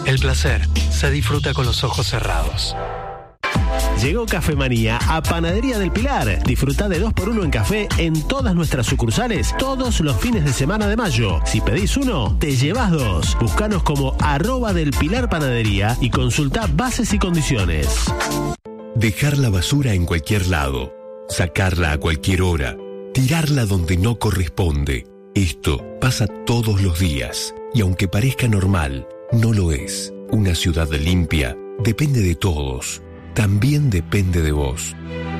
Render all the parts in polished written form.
El placer se disfruta con los ojos cerrados. Llegó Cafemanía a Panadería del Pilar. Disfruta de 2x1 en café en todas nuestras sucursales todos los fines de semana de mayo. Si pedís uno, te llevas dos. Búscanos como @delpilarpanadería y consulta bases y condiciones. Dejar la basura en cualquier lado, sacarla a cualquier hora, tirarla donde no corresponde. Esto pasa todos los días y aunque parezca normal, no lo es. Una ciudad limpia depende de todos. También depende de vos.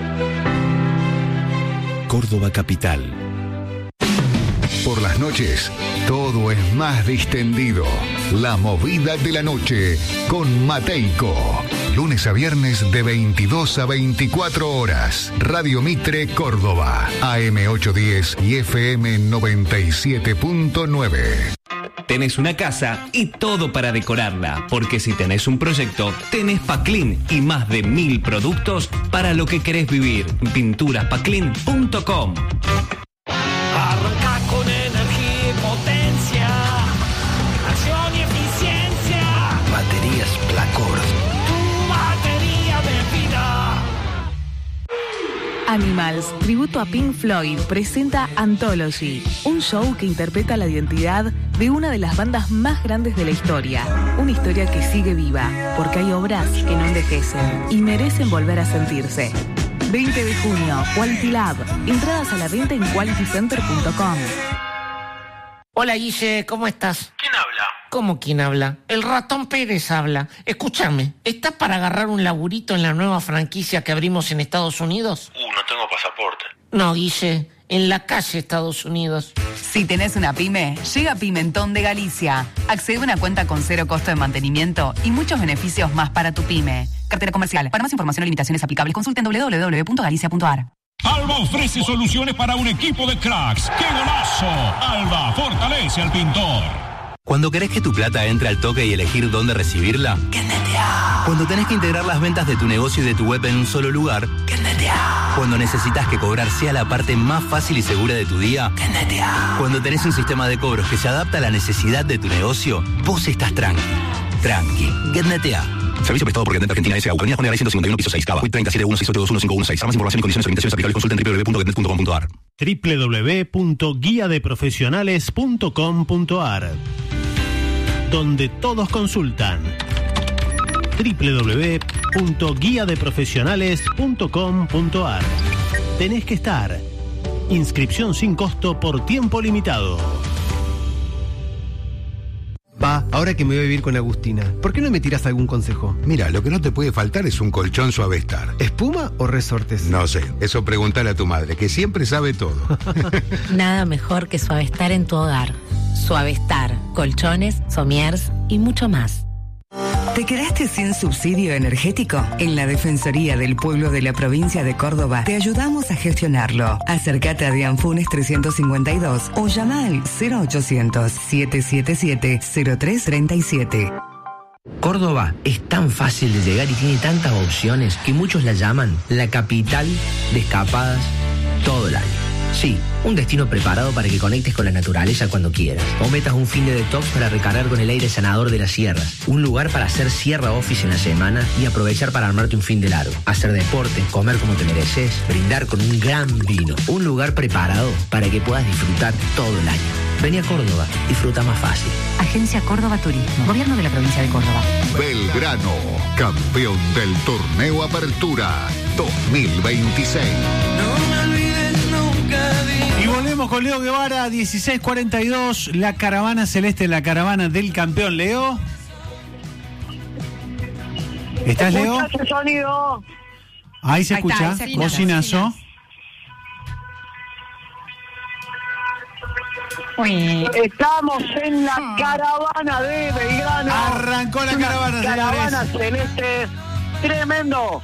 Córdoba Capital. Por las noches, todo es más distendido. La movida de la noche con Mateico. Lunes a viernes de 22 a 24 horas. Radio Mitre Córdoba. AM 810 y FM 97.9. Tenés una casa y todo para decorarla, porque si tenés un proyecto, tenés Paclin y más de 1000 productos para lo que querés vivir. Pinturaspaclin.com. Arranca con energía y potencia, acción y eficiencia. Baterías Placor. Tu batería de vida. Animals, tributo a Pink Floyd, presenta Anthology, un show que interpreta la identidad de una de las bandas más grandes de la historia. Una historia que sigue viva, porque hay obras que no envejecen y merecen volver a sentirse. 20 de junio, Quality Lab. Entradas a la venta en qualitycenter.com. Hola Guille, ¿cómo estás? ¿Quién habla? ¿Cómo quién habla? El ratón Pérez habla. Escúchame, ¿estás para agarrar un laburito en la nueva franquicia que abrimos en Estados Unidos? No tengo pasaporte. No, Guille, en la calle Estados Unidos. Si tenés una pyme, llega Pimentón de Galicia. Accede a una cuenta con 0 costo de mantenimiento y muchos beneficios más para tu pyme. Cartera comercial. Para más información o limitaciones aplicables, consulten www.galicia.ar. Alba ofrece soluciones para un equipo de cracks. ¡Qué golazo! Alba fortalece al pintor. Cuando querés que tu plata entre al toque y elegir dónde recibirla, Kennetia. Cuando tenés que integrar las ventas de tu negocio y de tu web en un solo lugar, Kennetia. Cuando necesitas que cobrar sea la parte más fácil y segura de tu día, Kennetia. Cuando tenés un sistema de cobros que se adapta a la necesidad de tu negocio, vos estás tranqui. Getnetea. Servicio prestado por Getnet Argentina S.A. Avenida Juan de Garay 151, piso 6, Cava. 3716821516. Para más información y condiciones de limitaciones aplicables, consulta en www.getnet.com.ar. www.guiadeprofesionales.com.ar, donde todos consultan. www.guiadeprofesionales.com.ar. Tenés que estar. Inscripción sin costo por tiempo limitado. Pa, ahora que me voy a vivir con Agustina, ¿por qué no me tiras algún consejo? Mira, lo que no te puede faltar es un colchón Suavestar. ¿Espuma o resortes? No sé, eso pregúntale a tu madre, que siempre sabe todo. Nada mejor que Suavestar en tu hogar. Suavestar, colchones, somiers y mucho más. ¿Te quedaste sin subsidio energético? En la Defensoría del Pueblo de la Provincia de Córdoba te ayudamos a gestionarlo. Acércate a Dianfunes 352 o llama al 0800-777-0337. Córdoba es tan fácil de llegar y tiene tantas opciones que muchos la llaman la capital de escapadas todo el año. Sí, un destino preparado para que conectes con la naturaleza cuando quieras. O metas un fin de detox para recargar con el aire sanador de las sierras. Un lugar para hacer sierra office en la semana y aprovechar para armarte un fin de largo. Hacer deporte, comer como te mereces, brindar con un gran vino. Un lugar preparado para que puedas disfrutar todo el año. Vení a Córdoba, disfruta más fácil. Agencia Córdoba Turismo, Gobierno de la Provincia de Córdoba. Belgrano, campeón del Torneo Apertura 2026. Y volvemos con Leo Guevara, 16:42, la caravana celeste, la caravana del campeón. Leo. ¿Estás, Leo? Escucha ese sonido. Ahí se escucha, bocinazo. Estamos en la caravana de Belgrano. Arrancó la caravana, caravana celeste, tremendo.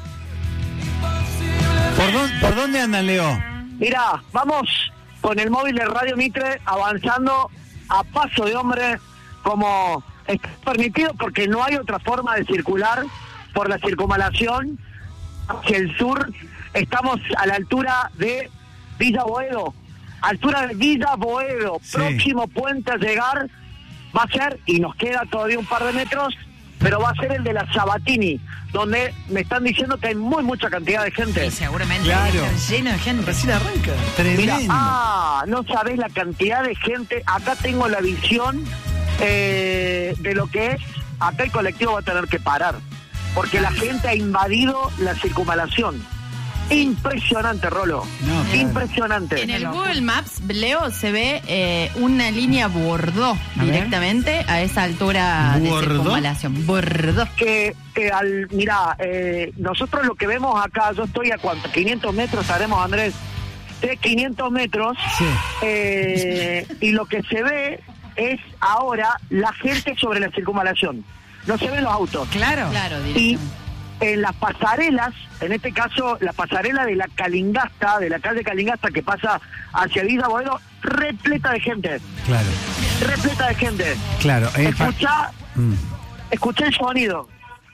¿Por dónde andan, Leo? Mirá, vamos con el móvil de Radio Mitre avanzando a paso de hombre como está permitido porque no hay otra forma de circular por la circunvalación hacia el sur. Estamos a la altura de Villa Boedo. Altura de Villa Boedo, sí. Próximo puente a llegar va a ser, y nos queda todavía un par de metros, pero va a ser el de la Sabatini, donde me están diciendo que hay mucha cantidad de gente. Sí, seguramente. Claro. Lleno de gente. Recién arranca. Tremendo. Mira, no sabés la cantidad de gente. Acá tengo la visión de lo que es. Acá el colectivo va a tener que parar, porque la gente ha invadido la circunvalación. Impresionante, Rolo. No, claro. Impresionante. En el Google Maps, Leo, se ve una línea Bordeaux directamente a esa altura de circunvalación. Bordeaux. Mirá, nosotros lo que vemos acá, yo estoy a ¿cuánto? 500 metros estaremos, Andrés. De 500 metros. Sí. Y lo que se ve es ahora la gente sobre la circunvalación. No se ven los autos. Claro. Y en las pasarelas, en este caso la pasarela de la Calingasta, de la calle Calingasta que pasa hacia Villa Boedo, repleta de gente. Claro. Repleta de gente. Claro. Escuché el sonido.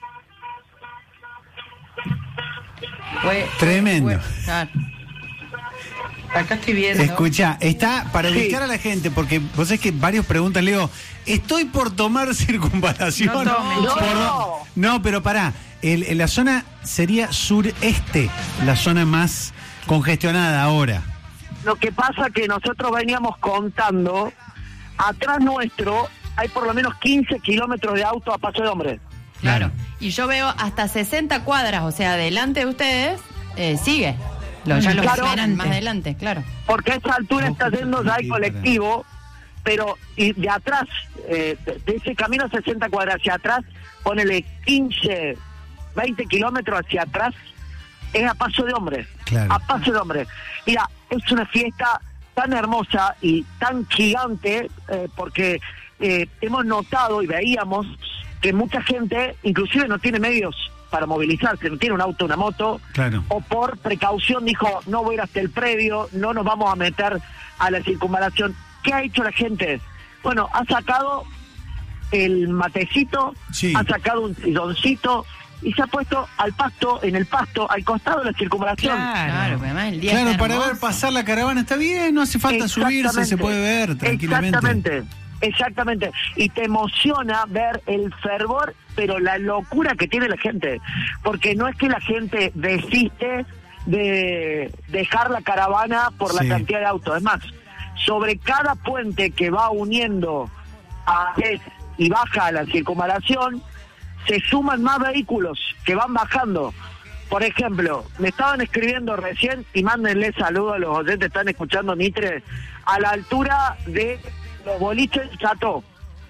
Tremendo. Claro. Acá estoy viendo. Escucha, está para ubicar a la gente, porque vos sabés que varios preguntan, Leo, estoy por tomar circunvalación. No, pero pará, en la zona sería sureste, la zona más congestionada ahora. Lo que pasa que nosotros veníamos contando, atrás nuestro hay por lo menos 15 kilómetros de auto a paso de hombre. Claro. Y yo veo hasta 60 cuadras, o sea, delante de ustedes, sigue. Ya lo esperan más adelante, claro. Porque a esta altura está yendo ya el colectivo, pero y de atrás, de ese camino 60 cuadras hacia atrás, ponele 15, 20 kilómetros hacia atrás, es a paso de hombre. Claro. A paso de hombre. Mira, es una fiesta tan hermosa y tan gigante, porque hemos notado y veíamos que mucha gente, inclusive no tiene medios para movilizarse, no tiene un auto, una moto, claro, o por precaución dijo, no voy a ir hasta el predio, no nos vamos a meter a la circunvalación. ¿Qué ha hecho la gente? Bueno, ha sacado el matecito, ha sacado un silloncito y se ha puesto al pasto, en el pasto, al costado de la circunvalación. Claro, además el día claro, para ver pasar la caravana está bien, no hace falta subirse, se puede ver tranquilamente. Exactamente, y te emociona ver el fervor, pero la locura que tiene la gente, porque no es que la gente desiste de dejar la caravana por la cantidad de autos, es más, sobre cada puente que va uniendo a y baja a la circunvalación, se suman más vehículos que van bajando. Por ejemplo, me estaban escribiendo recién, y mándenle saludos a los oyentes, están escuchando Mitre, a la altura de los boliches Chateau.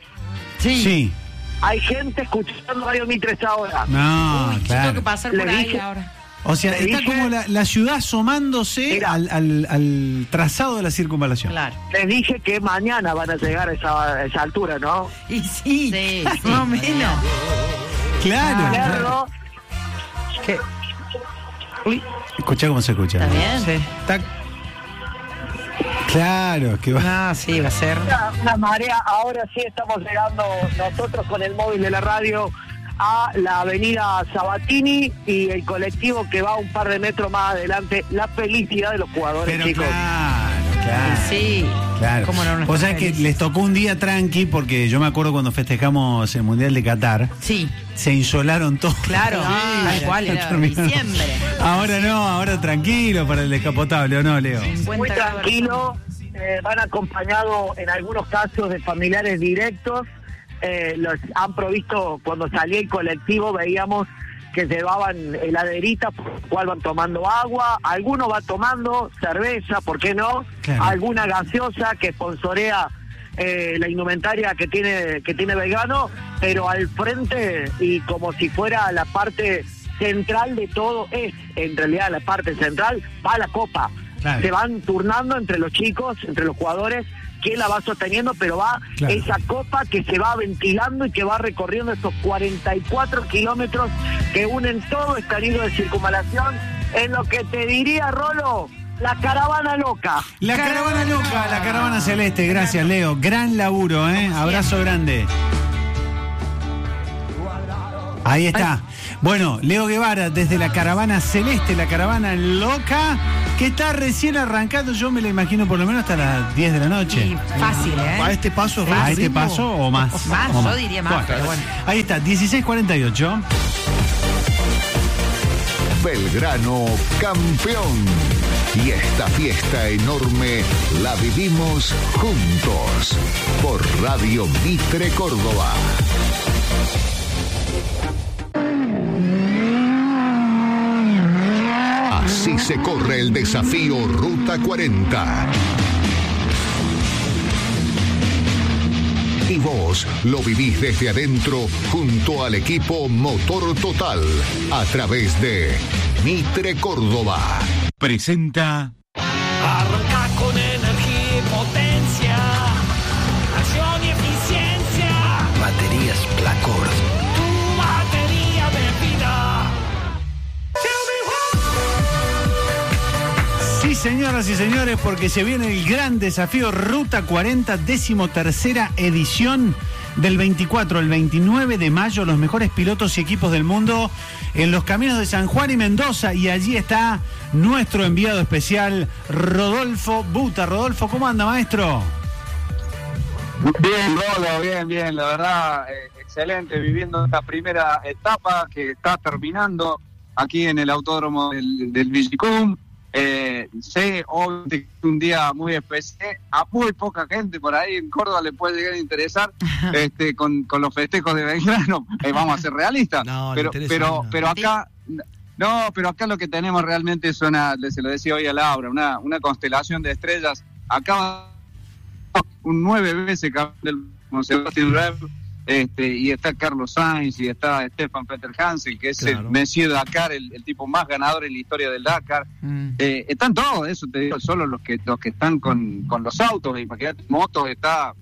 Sí. Hay gente escuchando Radio Mitre ahora. No, claro. Tengo que pasar por ahí ahora. O sea, está como la ciudad asomándose al trazado de la circunvalación. Claro. Les dije que mañana van a llegar a esa altura, ¿no? Y sí, más o menos. Claro. ¿Qué? Uy. Escuchá cómo se escucha. ¿Está bien? Sí. Claro, que va. Ah, sí, va a ser. Una marea, ahora sí estamos llegando nosotros con el móvil de la radio a la avenida Sabatini y el colectivo que va un par de metros más adelante. La felicidad de los jugadores, pero chicos. Claro. Sí. Claro. ¿Cómo no? Vos sabés que les tocó un día tranqui, porque yo me acuerdo cuando festejamos el Mundial de Qatar. Sí. Se insolaron todos. Claro, tal cual, era diciembre. Ahora no, ahora tranquilo para el descapotable, ¿o no, Leo? Muy tranquilo, van acompañados en algunos casos de familiares directos, los han provisto, cuando salía el colectivo veíamos que llevaban heladeritas, por lo cual van tomando agua, algunos van tomando cerveza, ¿por qué no? Claro. Alguna gaseosa que sponsorea la indumentaria que tiene Belgrano, pero al frente y como si fuera la parte central de todo, es en realidad la parte central, va la copa. Claro. Se van turnando entre los chicos, entre los jugadores, quién la va sosteniendo, pero va esa copa que se va ventilando y que va recorriendo estos 44 kilómetros que unen todo este anillo de circunvalación, en lo que te diría, Rolo, la caravana loca. La caravana loca, la caravana celeste. Gracias, Leo. Gran laburo, Abrazo grande. Ahí está. Bueno, Leo Guevara desde la caravana celeste, la caravana loca. Que está recién arrancando, yo me lo imagino por lo menos hasta las 10 de la noche. Sí, fácil, ¿eh? ¿A este paso? ¿A este paso o más? Más, yo diría más, pero bueno. Ahí está, 16:48. Belgrano campeón. Y esta fiesta enorme la vivimos juntos por Radio Mitre Córdoba. Así se corre el desafío Ruta 40. Y vos lo vivís desde adentro junto al equipo Motor Total a través de Mitre Córdoba. Presenta. Arranca con energía y potencia, acción y eficiencia. Baterías Placor. Tu batería de vida. Sí, señoras y señores, porque se viene el gran desafío Ruta 40, 13ª edición, del 24 al 29 de mayo, los mejores pilotos y equipos del mundo en los caminos de San Juan y Mendoza, y allí está nuestro enviado especial, Rodolfo Buta. Rodolfo, ¿cómo anda, maestro? Bien, Rolo, bien, la verdad, excelente, viviendo esta primera etapa que está terminando aquí en el autódromo del Villicum. Sé, obviamente, un día muy especial, a muy poca gente por ahí en Córdoba le puede llegar a interesar con los festejos de Belgrano, vamos a ser realistas, pero acá lo que tenemos realmente es se lo decía hoy a Laura, una constelación de estrellas. Acá un 9 veces campeón del Sebastián Loeb, y está Carlos Sainz, y está Stefan Peter Hansel, que es el Messier Dakar, el tipo más ganador en la historia del Dakar. Están todos, eso te digo, solo los que están con los autos. Imagínate, motos, está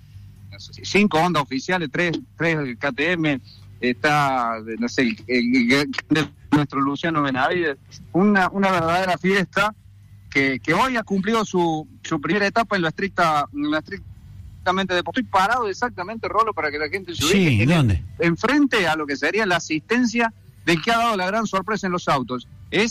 5 Honda oficiales, 3 KTM, está, no sé, nuestro Luciano Benavides. Una verdadera fiesta que hoy ha cumplido su primera etapa en lo estrictamente deportivo. Estoy parado exactamente, Rolo, para que la gente se ubique. Sí, ¿dónde? Enfrente a lo que sería la asistencia del que ha dado la gran sorpresa en los autos.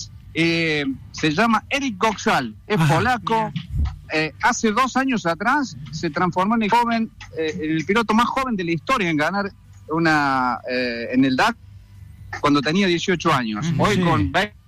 Se llama Eric Goxal, es polaco. Hace 2 años atrás se transformó en el piloto más joven de la historia en ganar en el Dakar cuando tenía 18 años. Hoy con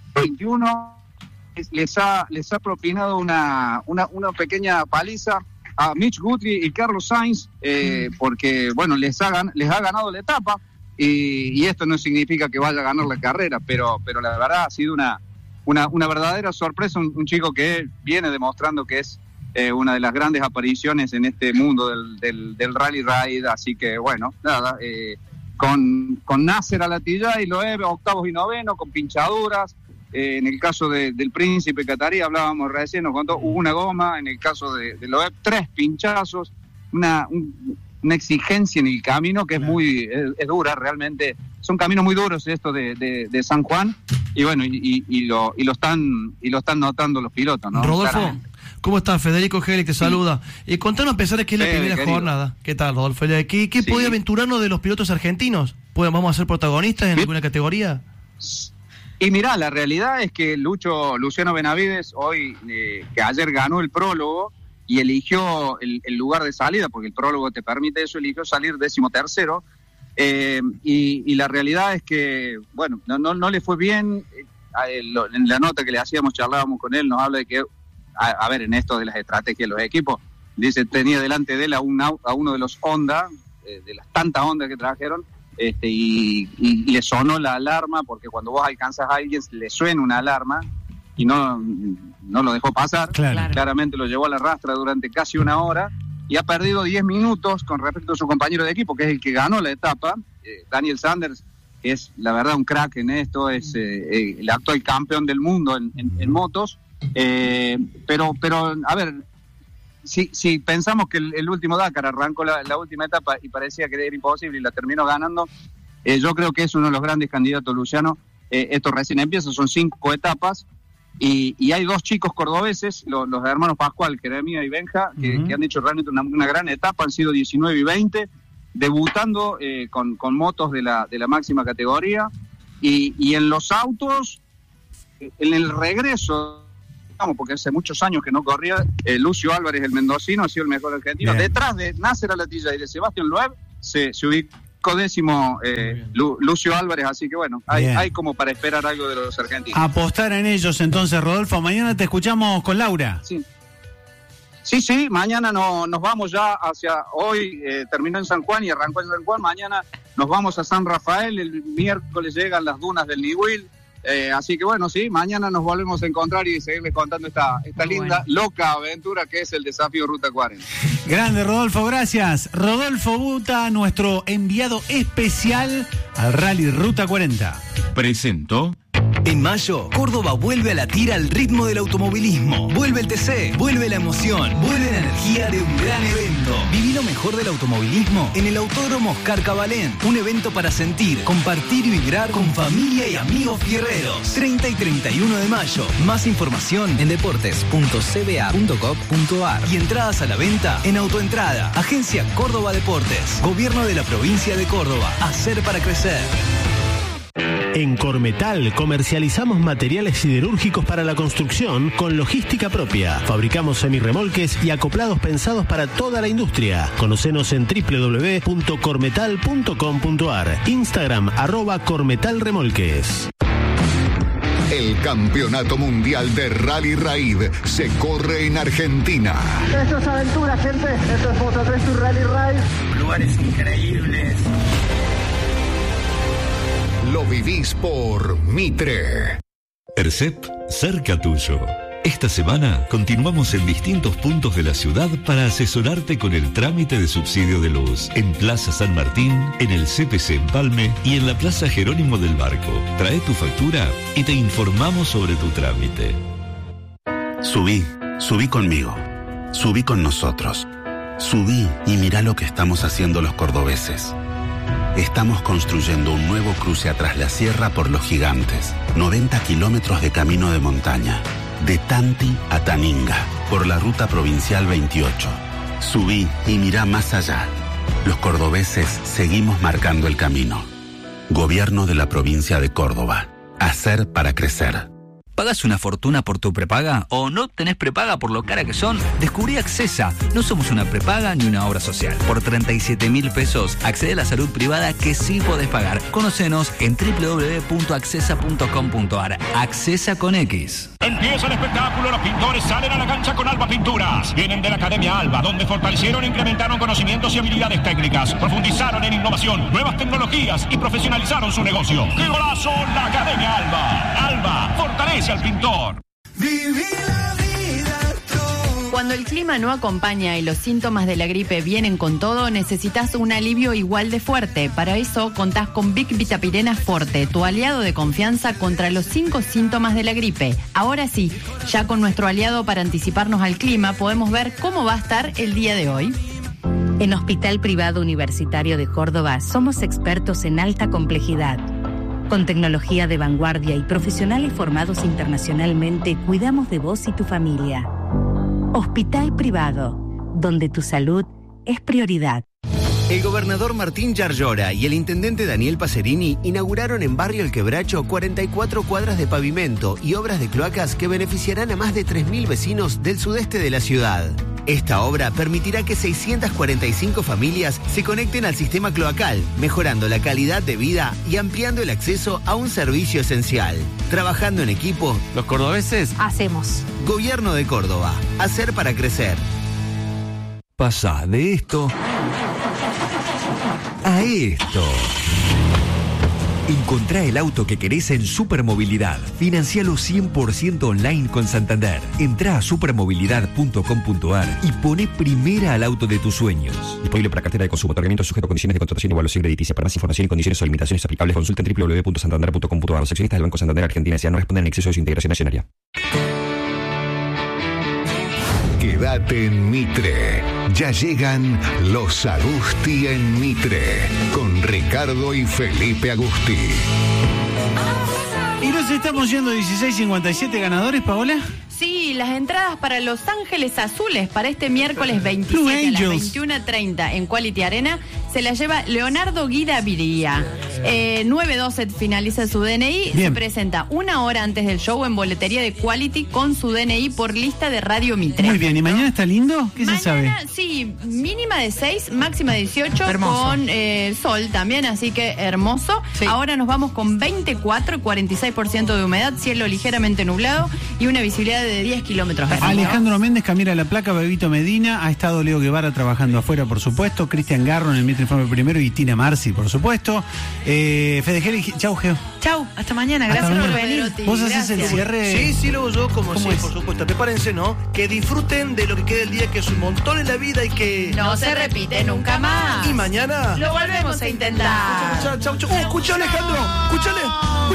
21 les ha propinado una pequeña paliza a Mitch Guthrie y Carlos Sainz, porque bueno, les ha ganado la etapa, y esto no significa que vaya a ganar la carrera, pero la verdad ha sido una verdadera sorpresa, un chico que viene demostrando que es una de las grandes apariciones en este mundo del rally raid. Así que bueno, nada, con Nasser Al-Attiyah y Loeb octavos y noveno, con pinchaduras. En el caso del Príncipe Catarí, hablábamos recién, nos contó, hubo una goma. En el caso de Loeb, 3 pinchazos, una exigencia en el camino que es dura, realmente. Son caminos muy duros estos de San Juan, y bueno, y lo están notando los pilotos, ¿no? Rodolfo, ¿cómo estás? Federico Geli te saluda. Contanos, a pesar de que es la primera jornada. ¿Qué tal, Rodolfo? ¿Qué puede aventurarnos de los pilotos argentinos? ¿Vamos a ser protagonistas en alguna categoría? Y mirá, la realidad es que Luciano Benavides hoy, que ayer ganó el prólogo y eligió el lugar de salida, porque el prólogo te permite eso, eligió salir 13º, y la realidad es que, bueno, no le fue bien. En la nota que le hacíamos, charlábamos con él, nos habla de que, a ver, en esto de las estrategias de los equipos, dice, tenía delante de él a uno de los Honda, de las tantas Honda que trajeron, y le sonó la alarma, porque cuando vos alcanzas a alguien le suena una alarma, y no lo dejó pasar. Claramente lo llevó a la rastra durante casi 1 hora, y ha perdido 10 minutos con respecto a su compañero de equipo, que es el que ganó la etapa, Daniel Sanders, que es la verdad un crack en esto, es el actual campeón del mundo en motos, pero a ver, si pensamos que el último Dakar arrancó la última etapa y parecía que era imposible y la terminó ganando, yo creo que es uno de los grandes candidatos, Luciano. Esto recién empieza, son 5 etapas, y hay 2 chicos cordobeses, los hermanos Pascual, Jeremia y Benja, que han hecho realmente una gran etapa, han sido 19 y 20, debutando con motos de la máxima categoría, y en los autos, en el regreso porque hace muchos años que no corría. Lucio Álvarez, el mendocino, ha sido el mejor argentino. Bien. Detrás de Nasser Al-Attiyah y de Sebastián Loeb se ubicó décimo Lucio Álvarez, así que bueno, hay como para esperar algo de los argentinos. Apostar en ellos entonces, Rodolfo. Mañana te escuchamos con Laura. Sí, mañana nos vamos ya hacia hoy, terminó en San Juan y arrancó en San Juan, mañana nos vamos a San Rafael, el miércoles llegan las dunas del Niwil, así que bueno, sí, mañana nos volvemos a encontrar y seguirles contando esta linda, loca aventura que es el desafío Ruta 40. Grande, Rodolfo, gracias. Rodolfo Buta, nuestro enviado especial al Rally Ruta 40. Presentó. En mayo, Córdoba vuelve a latir al ritmo del automovilismo. Vuelve el TC, vuelve la emoción, vuelve la energía de un gran evento. Viví lo mejor del automovilismo en el Autódromo Oscar Cabalén. Un evento para sentir, compartir y vibrar con familia y amigos fierreros. 30 y 31 de mayo. Más información en deportes.cba.gov.ar y entradas a la venta en Autoentrada. Agencia Córdoba Deportes. Gobierno de la provincia de Córdoba. Hacer para crecer. En Cormetal comercializamos materiales siderúrgicos para la construcción con logística propia. Fabricamos semirremolques y acoplados pensados para toda la industria. Conocenos en www.cormetal.com.ar. Instagram @cormetalremolques. El Campeonato Mundial de Rally Raid se corre en Argentina. Esto es aventura, gente. Esto es Moto 3 Tour Rally Raid. Lugares increíbles. Lo vivís por Mitre. ERCEP, cerca tuyo. Esta semana continuamos en distintos puntos de la ciudad para asesorarte con el trámite de subsidio de luz. En Plaza San Martín, en el CPC Empalme y en la Plaza Jerónimo del Barco. Trae tu factura y te informamos sobre tu trámite. Subí conmigo. Subí con nosotros. Subí y mirá lo que estamos haciendo los cordobeses. Estamos construyendo un nuevo cruce a Tras la Sierra por Los Gigantes. 90 kilómetros de camino de montaña. De Tanti a Taninga, por la ruta provincial 28. Subí y mirá más allá. Los cordobeses seguimos marcando el camino. Gobierno de la provincia de Córdoba. Hacer para crecer. ¿Pagas una fortuna por tu prepaga o no tenés prepaga por lo cara que son? Descubrí Accesa. No somos una prepaga ni una obra social. Por 37.000 pesos accede a la salud privada que sí podés pagar. Conocenos en www.accesa.com.ar. Accesa con X. Empieza el espectáculo, los pintores salen a la cancha con Alba Pinturas. Vienen de la Academia Alba, donde fortalecieron e incrementaron conocimientos y habilidades técnicas. Profundizaron en innovación, nuevas tecnologías y profesionalizaron su negocio. ¡Qué golazo! La Academia Alba. Alba, fortalece al pintor. Cuando el clima no acompaña y los síntomas de la gripe vienen con todo, necesitas un alivio igual de fuerte. Para eso contás con Vic Vitapirena Forte, tu aliado de confianza contra los 5 síntomas de la gripe. Ahora sí, ya con nuestro aliado para anticiparnos al clima, podemos ver cómo va a estar el día de hoy. En Hospital Privado Universitario de Córdoba somos expertos en alta complejidad. Con tecnología de vanguardia y profesionales formados internacionalmente, cuidamos de vos y tu familia. Hospital Privado, donde tu salud es prioridad. El gobernador Martín Yarlora y el intendente Daniel Pacerini inauguraron en Barrio El Quebracho 44 cuadras de pavimento y obras de cloacas que beneficiarán a más de 3.000 vecinos del sudeste de la ciudad. Esta obra permitirá que 645 familias se conecten al sistema cloacal, mejorando la calidad de vida y ampliando el acceso a un servicio esencial. Trabajando en equipo, los cordobeses hacemos. Gobierno de Córdoba. Hacer para crecer. Pasa de esto a esto. Encontrá el auto que querés en Supermovilidad. Financialo 100% online con Santander. Entrá a supermovilidad.com.ar y poné primera al auto de tus sueños. Disponible para cartera de consumo. Otorgamiento sujeto a condiciones de contratación y evaluación crediticia. Para más información y condiciones o limitaciones aplicables, consulta en www.santander.com.ar. Los accionistas del Banco Santander Argentina S.A. no responden en exceso de su integración accionaria. Quédate en Mitre. Ya llegan los Agusti en Mitre. Con Ricardo y Felipe Agusti. ¿Y nos estamos yendo 16.57 ganadores, Paola? Sí, las entradas para Los Ángeles Azules para este miércoles 27 a las 21:30 en Quality Arena se la lleva Leonardo Guidaviria. 912 finaliza su DNI. Bien. Se presenta 1 hora antes del show en boletería de Quality con su DNI por lista de Radio Mitre. Muy bien, ¿y mañana está lindo? ¿Qué se sabe? Sí, mínima de 6, máxima de 18, Hermoso. con sol también, así que hermoso. Sí. Ahora nos vamos con 24 y 46% de humedad, cielo ligeramente nublado y una visibilidad de 10 kilómetros. Alejandro Méndez, Camila La Placa, Bebito Medina, ha estado Leo Guevara trabajando afuera, por supuesto, Cristian Garro en el Mitre Informe primero y Tina Marci, por supuesto. Fede Geli, chau, Geo. Chau, hasta mañana. Hasta Gracias por mañana. venir. ¿Vos haces el cierre? Sí, luego yo, como sí, es? por supuesto. Prepárense, ¿no? Que disfruten de lo que queda del día, que es un montón en la vida y que... No se repite nunca más. Y mañana... Lo volvemos a intentar. Chau. Escucha, Alejandro. Escúchale.